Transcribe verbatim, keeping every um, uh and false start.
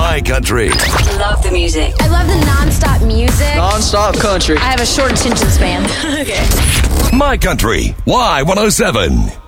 My Country. Love the music. I love the non-stop music. Non-stop country. I have a short attention span. Okay. My Country. Y one oh seven.